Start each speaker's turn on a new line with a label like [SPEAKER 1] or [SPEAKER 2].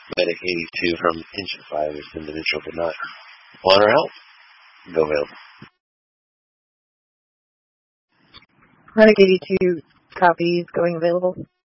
[SPEAKER 1] Medic 82 from Engine 5 is in the neutral but not. Want our help? Go available.
[SPEAKER 2] Medic 82 copies, going available.